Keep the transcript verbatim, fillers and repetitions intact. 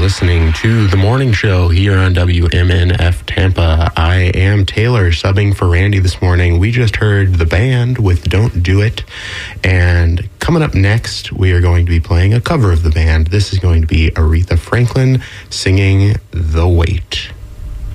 listening to The Morning Show here on W M N F Tampa. I am Taylor, subbing for Randy this morning. We just heard The Band with Don't Do It. And coming up next, we are going to be playing a cover of The Band. This is going to be Aretha Franklin singing The Wait.